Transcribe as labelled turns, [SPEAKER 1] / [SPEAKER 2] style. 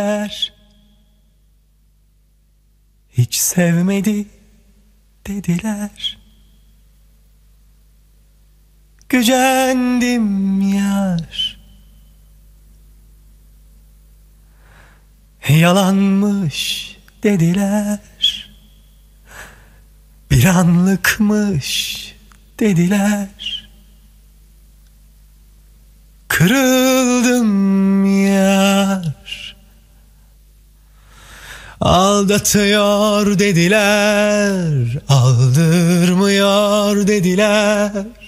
[SPEAKER 1] Hiç sevmedi dediler. Gücendim yar. Yalanmış dediler. Bir anlıkmış dediler. Kırıldım yar. Aldatıyor dediler. Aldırmıyor dediler.